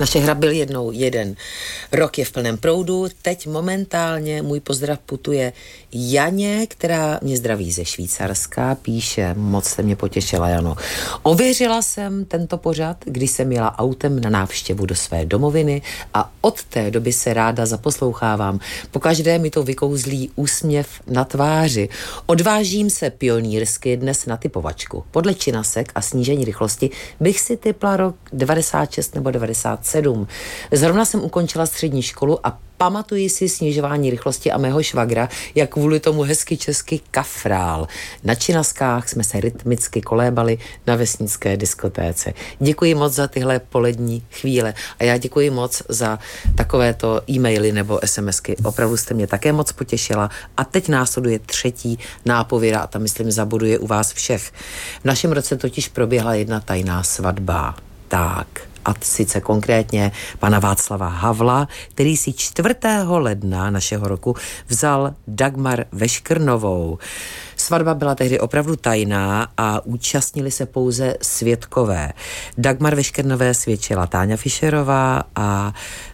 Naše hra byl jednou jeden rok, je v plném proudu. Teď momentálně můj pozdrav putuje Janě, která mě zdraví ze Švýcarska, píše: moc jste mě potěšila, Jano. Ověřila jsem tento pořad, když jsem jela autem na návštěvu do své domoviny a od té doby se ráda zaposlouchávám. Pokaždé mi to vykouzlí úsměv na tváři. Odvážím se pionýrsky dnes na typovačku. Podle činasek a snížení rychlosti bych si typla rok 96 nebo 97. Zrovna jsem ukončila střední školu a pamatuji si snižování rychlosti a mého švagra, jak kvůli tomu hezky česky kafrál. Na činaskách jsme se rytmicky kolébali na vesnické diskotéce. Děkuji moc za tyhle polední chvíle a já děkuji moc za takovéto e-maily nebo SMSky. Opravdu jste mě také moc potěšila a teď následuje třetí nápověda a ta, myslím, zabuduje u vás všech. V našem roce totiž proběhla jedna tajná svatba. Tak, a sice konkrétně pana Václava Havla, který si 4. ledna našeho roku vzal Dagmar Veškrnovou. Svatba byla tehdy opravdu tajná a účastnili se pouze svědkové. Dagmar Veškrnové svědčila Táňa Fischerová a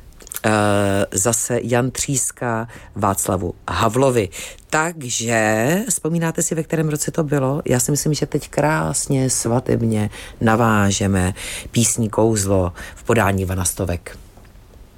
zase Jan Tříska Václavu Havlovi. Takže vzpomínáte si, ve kterém roce to bylo? Já si myslím, že teď krásně svatebně navážeme písní Kouzlo v podání Vana Stovek.